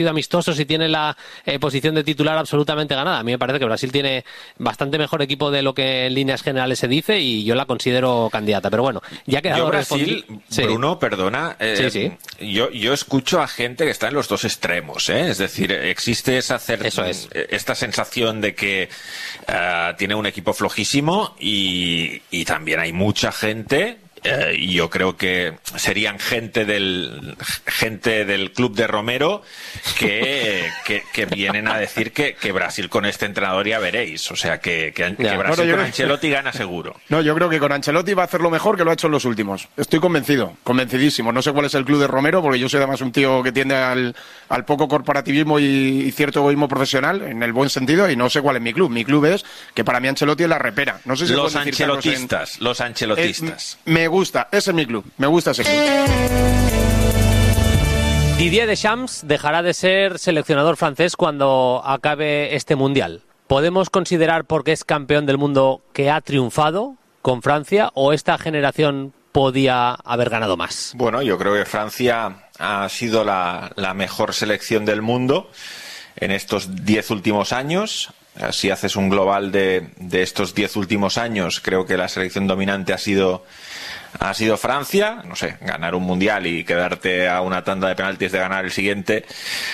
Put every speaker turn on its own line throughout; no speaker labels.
amistosos y tiene la posición de titular absolutamente ganada. A mí me parece que Brasil tiene bastante mejor equipo de lo que en líneas generales se dice y yo la considero candidata. Pero bueno, ya ha quedado
Brasil, Bruno, perdona,
sí.
Yo escucho a gente que está en los dos extremos, ¿eh? Es decir, existe esta sensación de que tiene un equipo flojísimo y también hay mucha gente. Y yo creo que serían gente del club de Romero que vienen a decir que Brasil con este entrenador ya veréis, o sea que Brasil con Ancelotti gana seguro.
No, yo creo que con Ancelotti va a hacer lo mejor que lo ha hecho en los últimos. Estoy convencidísimo. No sé cuál es el club de Romero, porque yo soy además un tío que tiende al poco corporativismo y cierto egoísmo profesional, en el buen sentido, y no sé cuál es mi club. Mi club es que para mí Ancelotti es la repera. No sé si
los ancelotistas.
Me gusta, ese es mi club, me gusta ese club.
Didier Deschamps dejará de ser seleccionador francés cuando acabe este Mundial. ¿Podemos considerar, porque es campeón del mundo, que ha triunfado con Francia o esta generación podía haber ganado más?
Bueno, yo creo que Francia ha sido la mejor selección del mundo en estos 10 últimos años. Si haces un global de estos 10 últimos años, creo que la selección dominante ha sido Francia. No sé, ganar un mundial y quedarte a una tanda de penaltis de ganar el siguiente.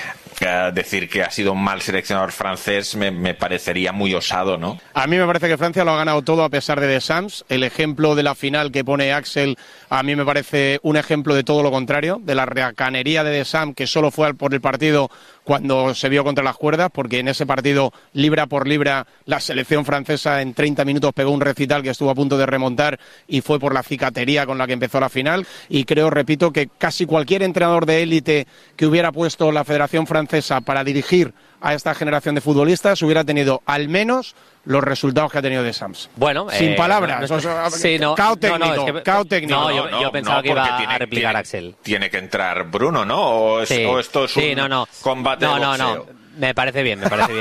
Decir que ha sido un mal seleccionador francés me parecería muy osado, ¿no?
A mí me parece que Francia lo ha ganado todo a pesar de Deschamps. El ejemplo de la final que pone Axel a mí me parece un ejemplo de todo lo contrario, de la reacanería de Deschamps, que solo fue por el partido cuando se vio contra las cuerdas, porque en ese partido, libra por libra, la selección francesa en 30 minutos pegó un recital que estuvo a punto de remontar y fue por la cicatería con la que empezó la final. Y creo, repito, que casi cualquier entrenador de élite que hubiera puesto la Federación Francesa para dirigir a esta generación de futbolistas hubiera tenido al menos los resultados que ha tenido Deschamps.
Bueno,
sin palabras. Caos técnico.
No, yo pensaba que iba a replicar Axel.
Tiene que entrar Bruno, ¿no? ¿O esto es un combate de boxeo?
No. Me parece bien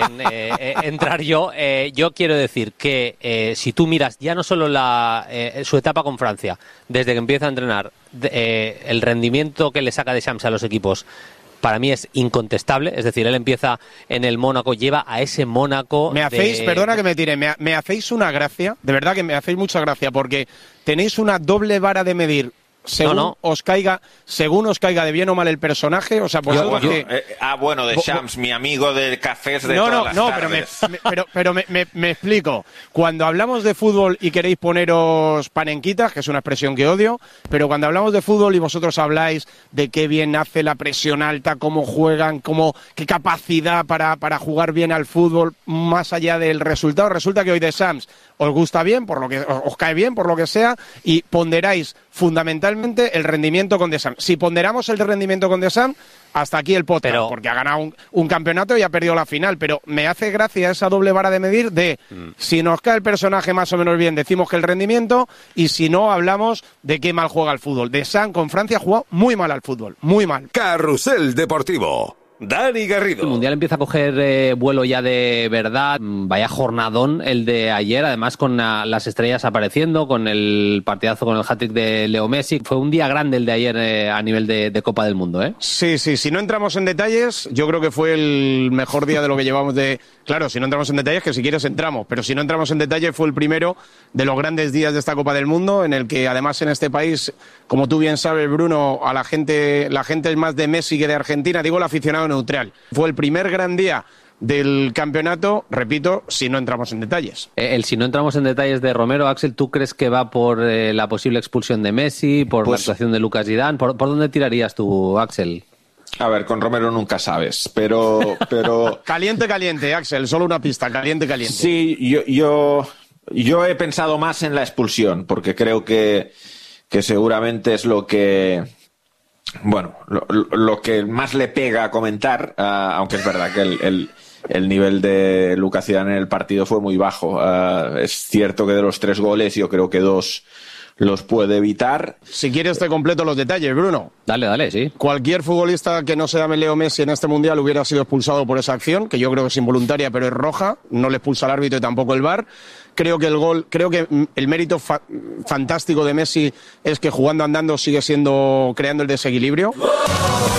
entrar yo. Yo quiero decir que si tú miras ya no solo su etapa con Francia, desde que empieza a entrenar, el rendimiento que le saca Deschamps a los equipos, para mí es incontestable. Es decir, él empieza en el Mónaco, lleva a ese Mónaco...
Perdona que me tire, me hacéis una gracia, de verdad que me hacéis mucha gracia, porque tenéis una doble vara de medir según os caiga de bien o mal el personaje. O sea,
Deschamps, mi amigo de cafés de todas las tardes.
Pero me explico. Cuando hablamos de fútbol y queréis poneros panenquitas, que es una expresión que odio, pero cuando hablamos de fútbol y vosotros habláis de qué bien hace la presión alta, cómo juegan, qué capacidad para jugar bien al fútbol, más allá del resultado, resulta que hoy Deschamps os gusta bien, por lo que os cae bien, por lo que sea, y ponderáis fundamentalmente el rendimiento con Deschamps. Si ponderamos el rendimiento con Deschamps, hasta aquí el podcast, porque ha ganado un campeonato y ha perdido la final, pero me hace gracia esa doble vara de medir de si nos cae el personaje más o menos bien, decimos que el rendimiento, y si no, hablamos de qué mal juega al fútbol. Deschamps con Francia jugó muy mal al fútbol, muy mal.
Carrusel Deportivo. Dani Garrido.
El Mundial empieza a coger vuelo ya de verdad. Vaya jornadón el de ayer, además con las estrellas apareciendo, con el partidazo, con el hat-trick de Leo Messi. Fue un día grande el de ayer a nivel de Copa del Mundo, ¿eh?
Sí, si no entramos en detalles, yo creo que fue el mejor día de lo que llevamos de... Claro, si no entramos en detalles, que si quieres entramos, pero si no entramos en detalles, fue el primero de los grandes días de esta Copa del Mundo, en el que además en este país, como tú bien sabes, Bruno, la gente es más de Messi que de Argentina, digo el aficionado neutral. Fue el primer gran día del campeonato, repito, si no entramos en detalles.
Si no entramos en detalles de Romero, Axel, ¿tú crees que va por la posible expulsión de Messi, por la actuación de Lucas Zidane? ¿Por dónde tirarías tú, Axel?
A ver, con Romero nunca sabes, pero...
Caliente, Axel, solo una pista, caliente.
Sí, yo he pensado más en la expulsión, porque creo que seguramente es lo que... Bueno, lo que más le pega a comentar, aunque es verdad que el nivel de Lucas Zidane en el partido fue muy bajo. Es cierto que de los 3 goles yo creo que 2 los puede evitar.
Si quieres te completo los detalles, Bruno.
Dale, sí.
Cualquier futbolista que no se llame Leo Messi en este Mundial hubiera sido expulsado por esa acción, que yo creo que es involuntaria, pero es roja. No le expulsa el árbitro y tampoco el VAR. Creo que el mérito fantástico de Messi es que jugando andando sigue creando el desequilibrio.